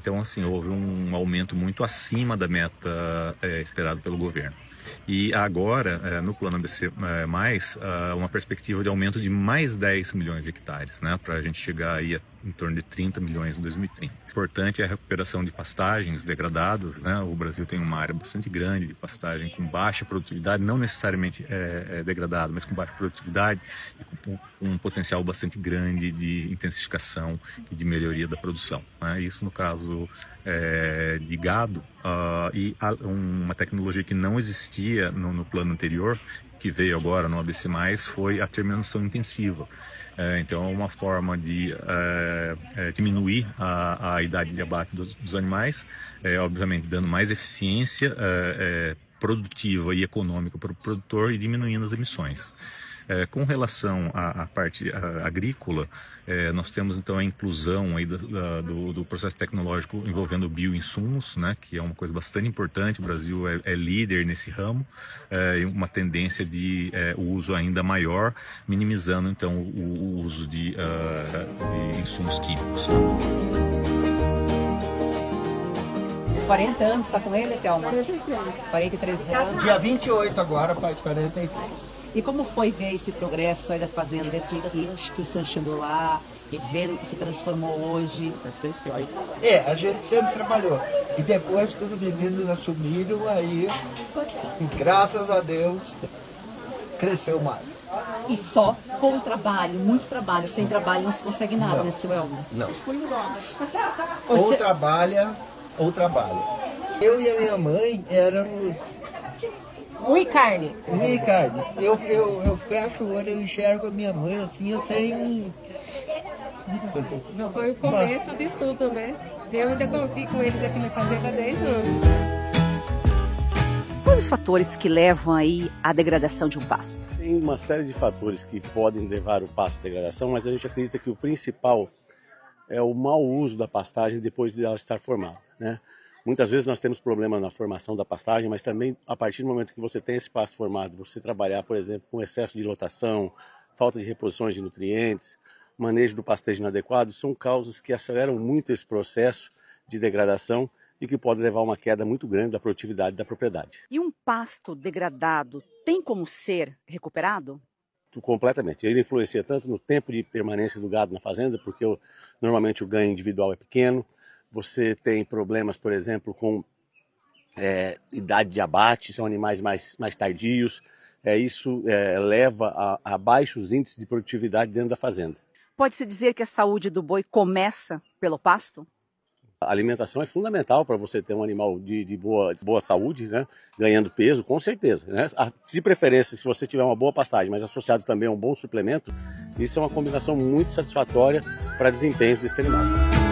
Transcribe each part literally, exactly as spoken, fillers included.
Então, assim, houve um aumento muito acima da meta é, esperada pelo governo. E agora, no Plano A B C mais, uma perspectiva de aumento de mais dez milhões de hectares, né, para a gente chegar aí a, em torno de trinta milhões em dois mil e trinta. Importante é a recuperação de pastagens degradadas, né? O Brasil tem uma área bastante grande de pastagem com baixa produtividade, não necessariamente é, é degradada, mas com baixa produtividade e com, com um potencial bastante grande de intensificação e de melhoria da produção, né? Isso no caso é, de gado uh, e a, uma tecnologia que não existia no, no plano anterior, que veio agora no A B C mais, foi a terminação intensiva. É, então é uma forma de é, é, diminuir a, a idade de abate dos, dos animais, é, obviamente dando mais eficiência é, é, produtiva e econômica para o produtor e diminuindo as emissões. É, com relação à, à parte à, agrícola, é, nós temos então a inclusão aí do, da, do, do processo tecnológico envolvendo bioinsumos, né, que é uma coisa bastante importante. O Brasil é, é líder nesse ramo, é, e uma tendência de é, uso ainda maior, minimizando então o, o uso de, uh, de insumos químicos. quarenta anos, está com ele, Thelma? quarenta e três anos. Dia vinte e oito agora faz quarenta e três. E como foi ver esse progresso aí da fazenda, desde que o senhor chegou lá, e ver que se transformou hoje? É, a gente sempre trabalhou. E depois que os meninos assumiram, aí, graças a Deus, cresceu mais. E só com o trabalho, muito trabalho. Sem trabalho não se consegue nada, não, né, seu Elmo? Não. Ou Você... trabalha, ou trabalha. Eu e a minha mãe éramos... Ui, carne. Ui, carne. Eu, eu, eu fecho o olho, eu enxergo a minha mãe assim, eu tenho... Não foi o começo Mas... de tudo, né? Eu ainda convivi com eles aqui na fazenda há dez anos. Quais os fatores que levam aí à degradação de um pasto? Tem uma série de fatores que podem levar o pasto à degradação, mas a gente acredita que o principal é o mau uso da pastagem depois de ela estar formada, né? Muitas vezes nós temos problemas na formação da pastagem, mas também a partir do momento que você tem esse pasto formado, você trabalhar, por exemplo, com excesso de lotação, falta de reposições de nutrientes, manejo do pastejo inadequado, são causas que aceleram muito esse processo de degradação e que pode levar a uma queda muito grande da produtividade da propriedade. E um pasto degradado tem como ser recuperado? Completamente. Ele influencia tanto no tempo de permanência do gado na fazenda, porque normalmente o ganho individual é pequeno. Você tem problemas, por exemplo, com é, idade de abate, são animais mais, mais tardios. É, isso é, leva a, a baixos índices de produtividade dentro da fazenda. Pode-se dizer que a saúde do boi começa pelo pasto? A alimentação é fundamental para você ter um animal de, de, boa, de boa saúde, né? Ganhando peso, com certeza, né? De preferência, se você tiver uma boa pastagem, mas associado também a um bom suplemento, isso é uma combinação muito satisfatória para desempenho desse animal.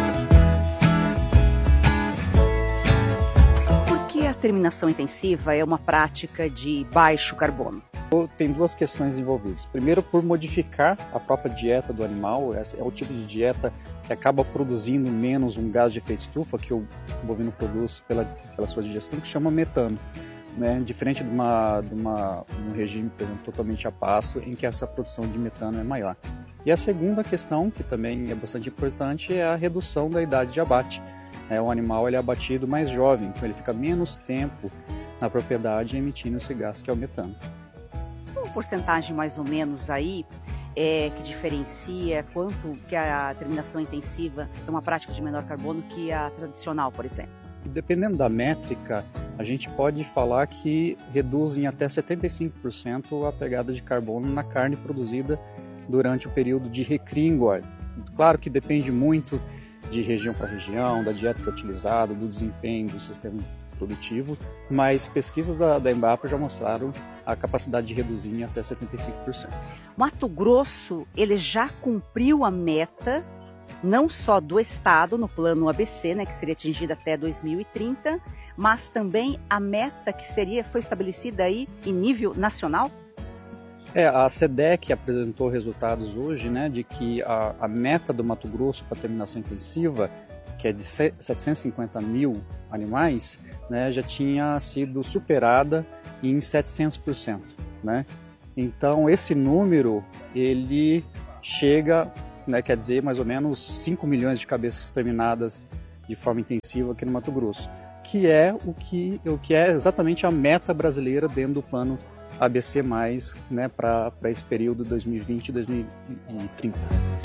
A terminação intensiva é uma prática de baixo carbono. Tem duas questões envolvidas. Primeiro, por modificar a própria dieta do animal. Esse é o tipo de dieta que acaba produzindo menos um gás de efeito estufa que o bovino produz pela, pela sua digestão, que chama metano, né? Diferente de, uma, de, uma, de um regime, por exemplo, totalmente a pasto, em que essa produção de metano é maior. E a segunda questão, que também é bastante importante, é a redução da idade de abate. É, o animal ele é abatido mais jovem, então ele fica menos tempo na propriedade emitindo esse gás que é o metano. Uma porcentagem mais ou menos aí é, que diferencia quanto que a terminação intensiva é uma prática de menor carbono que a tradicional, por exemplo? Dependendo da métrica, a gente pode falar que reduz em até setenta e cinco por cento a pegada de carbono na carne produzida durante o período de recria e engorda. Claro que depende muito de região para região, da dieta que é utilizada, do desempenho do sistema produtivo, mas pesquisas da, da Embrapa já mostraram a capacidade de reduzir em até setenta e cinco por cento. Mato Grosso, ele já cumpriu a meta, não só do estado, no plano A B C, né, que seria atingida até dois mil e trinta, mas também a meta que seria, foi estabelecida aí em nível nacional? É, a SEDEC apresentou resultados hoje, né, de que a, a meta do Mato Grosso para terminação intensiva, que é de setecentos e cinquenta mil animais, né, já tinha sido superada em setecentos por cento, né? Então esse número ele chega, né, quer dizer mais ou menos cinco milhões de cabeças terminadas de forma intensiva aqui no Mato Grosso, que é o que, o que é exatamente a meta brasileira dentro do plano A B C mais, né, para esse período dois mil e vinte e dois mil e trinta.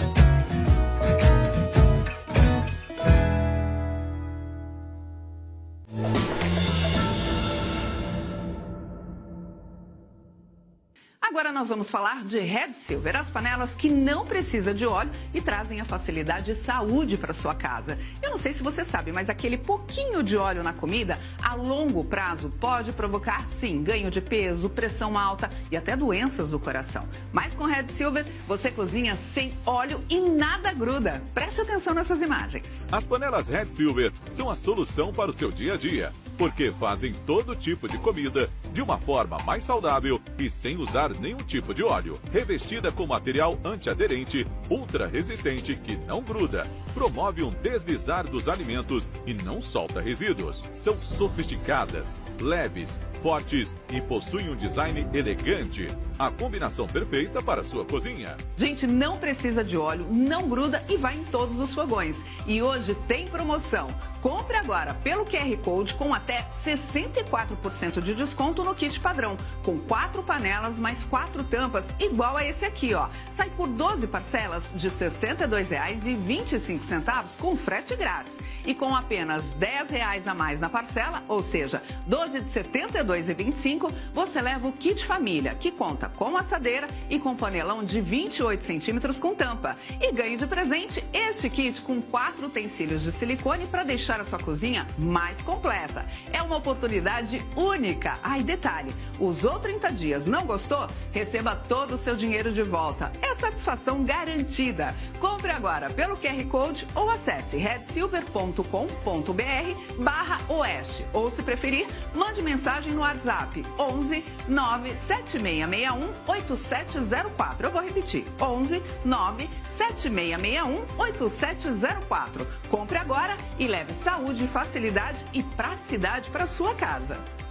Agora nós vamos falar de Red Silver, as panelas que não precisam de óleo e trazem a facilidade e saúde para sua casa. Eu não sei se você sabe, mas aquele pouquinho de óleo na comida, a longo prazo, pode provocar, sim, ganho de peso, pressão alta e até doenças do coração. Mas com Red Silver, você cozinha sem óleo e nada gruda. Preste atenção nessas imagens. As panelas Red Silver são a solução para o seu dia a dia, porque fazem todo tipo de comida de uma forma mais saudável e sem usar nenhum tipo de óleo. Revestida com material antiaderente, ultra resistente que não gruda, promove um deslizar dos alimentos e não solta resíduos. São sofisticadas, leves, fortes e possuem um design elegante. A combinação perfeita para a sua cozinha. Gente, não precisa de óleo, não gruda e vai em todos os fogões. E hoje tem promoção. Compre agora pelo Q R Code com até sessenta e quatro por cento de desconto no kit padrão, com quatro panelas mais quatro tampas, igual a esse aqui, ó. Sai por doze parcelas de sessenta e dois reais e vinte e cinco centavos com frete grátis. E com apenas dez reais a mais na parcela, ou seja, doze de setenta e dois reais e vinte e cinco, você leva o kit família, que conta com assadeira e com panelão de vinte e oito centímetros com tampa. E ganhe de presente este kit com quatro utensílios de silicone para deixar a sua cozinha mais completa. É uma oportunidade única. Ah, e detalhe, usou trinta dias, não gostou? Receba todo o seu dinheiro de volta. É satisfação garantida. Compre agora pelo Q R Code ou acesse red silver ponto com ponto br barra oeste. Ou, se preferir, mande mensagem no WhatsApp onze nove sete seis seis um oito sete zero quatro. Eu vou repetir, onze nove sete seis seis um oito sete zero quatro. Compre agora e leve saúde, facilidade e praticidade para sua casa.